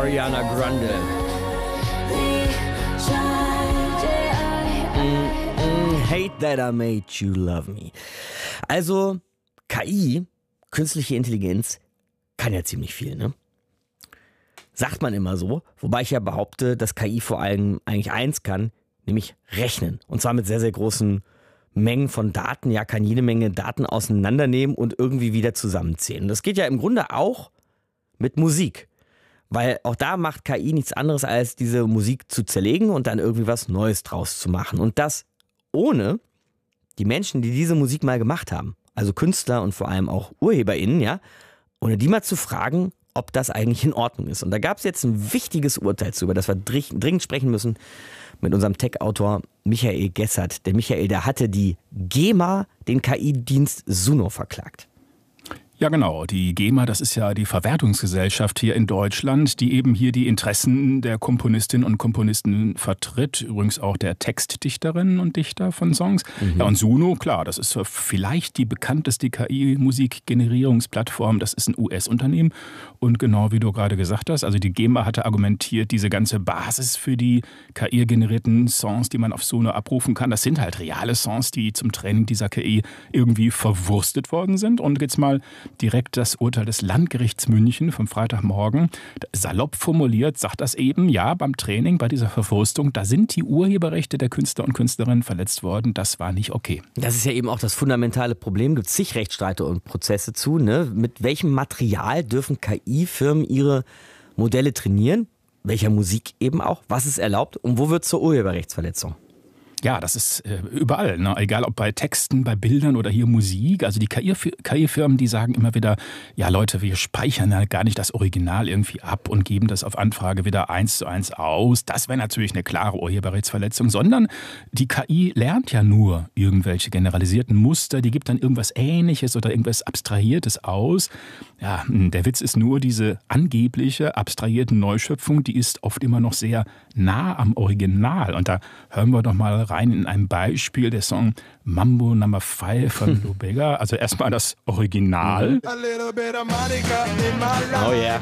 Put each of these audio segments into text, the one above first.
Ariana Grande. Hate that I made you love me. Also KI, künstliche Intelligenz, kann ja ziemlich viel, ne? Sagt man immer so, wobei ich ja behaupte, dass KI vor allem eigentlich eins kann, nämlich rechnen. Und zwar mit sehr, sehr großen Mengen von Daten. Ja, kann jede Menge Daten auseinandernehmen und irgendwie wieder zusammenzählen. Das geht ja im Grunde auch mit Musik. Weil auch da macht KI nichts anderes, als diese Musik zu zerlegen und dann irgendwie was Neues draus zu machen. Und das ohne die Menschen, die diese Musik mal gemacht haben. Also Künstler und vor allem auch UrheberInnen, ja. Ohne die mal zu fragen, ob das eigentlich in Ordnung ist. Und da gab es jetzt ein wichtiges Urteil zu, über das wir dringend sprechen müssen mit unserem Tech-Autor Michael Gessert. Der Michael, der hatte die GEMA, den KI-Dienst Suno, verklagt. Ja genau, die GEMA, das ist ja die Verwertungsgesellschaft hier in Deutschland, die eben hier die Interessen der Komponistinnen und Komponisten vertritt, übrigens auch der Textdichterinnen und Dichter von Songs. Ja, und Suno, klar, das ist vielleicht die bekannteste KI-Musikgenerierungsplattform, das ist ein US-Unternehmen und genau wie du gerade gesagt hast, also die GEMA hatte argumentiert, diese ganze Basis für die KI-generierten Songs, die man auf Suno abrufen kann, das sind halt reale Songs, die zum Training dieser KI irgendwie verwurstet worden sind. Und jetzt mal direkt das Urteil des Landgerichts München vom Freitagmorgen. Salopp formuliert sagt das eben, ja, beim Training, bei dieser Verwurstung, da sind die Urheberrechte der Künstler und Künstlerinnen verletzt worden. Das war nicht okay. Das ist ja eben auch das fundamentale Problem. Gibt es zig Rechtsstreite und Prozesse zu. Ne? Mit welchem Material dürfen KI-Firmen ihre Modelle trainieren? Welcher Musik eben auch? Was ist erlaubt? Und wo wird zur Urheberrechtsverletzung? Ja, das ist überall, ne? Egal ob bei Texten, bei Bildern oder hier Musik. Also die KI-Firmen, die sagen immer wieder, ja Leute, wir speichern ja gar nicht das Original irgendwie ab und geben das auf Anfrage wieder 1:1 aus. Das wäre natürlich eine klare Urheberrechtsverletzung, sondern die KI lernt ja nur irgendwelche generalisierten Muster, die gibt dann irgendwas Ähnliches oder irgendwas Abstrahiertes aus. Ja, der Witz ist nur, diese angebliche abstrahierte Neuschöpfung, die ist oft immer noch sehr nah am Original. Und da hören wir doch mal rein in ein Beispiel, der Song Mambo No. 5 von Lou Bega. Also erstmal das Original. Oh yeah.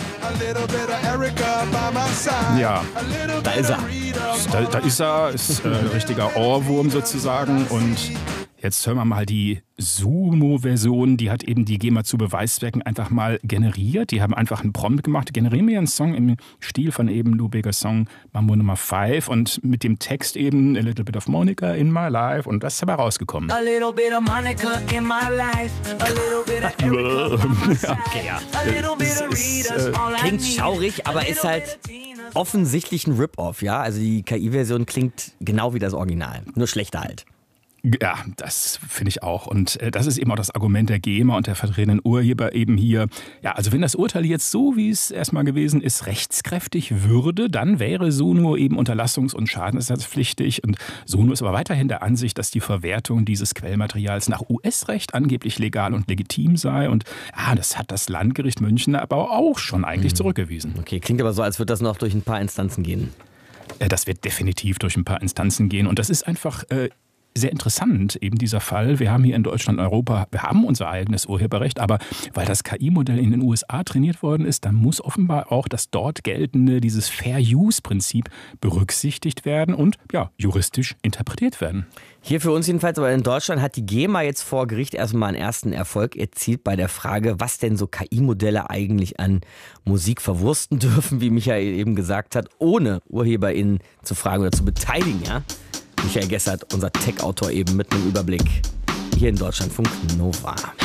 Ja, Da ist er. da ist er, ist ein richtiger Ohrwurm sozusagen. Und jetzt hören wir mal die Suno-Version, die hat eben die GEMA zu Beweiszwecken einfach mal generiert. Die haben einfach einen Prompt gemacht, generieren mir einen Song im Stil von eben Lou Begas Song Mambo No. 5 und mit dem Text eben A Little Bit of Monica in My Life und das ist dabei rausgekommen. A little bit of Monica in my life, a little bit of Erica. Okay, ja. A little bit of Rita's all I Klingt need. schaurig, aber ist halt offensichtlich ein Rip-Off, ja? Also die KI-Version klingt genau wie das Original, nur schlechter halt. Ja, das finde ich auch. Und das ist eben auch das Argument der GEMA und der vertretenen Urheber eben hier. Ja, also wenn das Urteil jetzt so, wie es erstmal gewesen ist, rechtskräftig würde, dann wäre Suno eben unterlassungs- und schadenersatzpflichtig. Und Suno ist aber weiterhin der Ansicht, dass die Verwertung dieses Quellmaterials nach US-Recht angeblich legal und legitim sei. Und ja, das hat das Landgericht München aber auch schon eigentlich zurückgewiesen. Okay, klingt aber so, als würde das noch durch ein paar Instanzen gehen. Das wird definitiv durch ein paar Instanzen gehen. Und das ist einfach sehr interessant, eben dieser Fall. Wir haben hier in Deutschland, Europa, wir haben unser eigenes Urheberrecht, aber weil das KI-Modell in den USA trainiert worden ist, dann muss offenbar auch das dort geltende, dieses Fair-Use-Prinzip berücksichtigt werden und ja, juristisch interpretiert werden. Hier für uns jedenfalls, aber in Deutschland hat die GEMA jetzt vor Gericht erstmal einen ersten Erfolg erzielt bei der Frage, was denn so KI-Modelle eigentlich an Musik verwursten dürfen, wie Michael eben gesagt hat, ohne UrheberInnen zu fragen oder zu beteiligen, ja? Michael Gessert, unser Tech-Autor, eben mit einem Überblick hier in Deutschlandfunk Nova.